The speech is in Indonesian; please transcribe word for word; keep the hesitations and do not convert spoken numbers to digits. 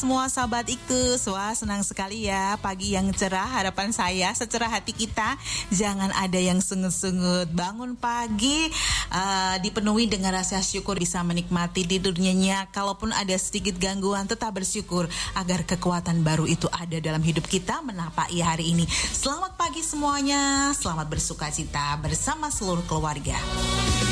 semua sahabat Iktus. Wah, senang sekali ya pagi yang cerah. Harapan saya secerah hati kita, jangan ada yang sungut-sungut. Bangun pagi uh, dipenuhi dengan rasa syukur, bisa menikmati tidurnya nyenyak. Kalaupun ada sedikit gangguan, tetap bersyukur agar kekuatan baru itu ada dalam hidup kita menapaki hari ini. Selamat pagi semuanya, selamat bersuka cita bersama seluruh keluarga.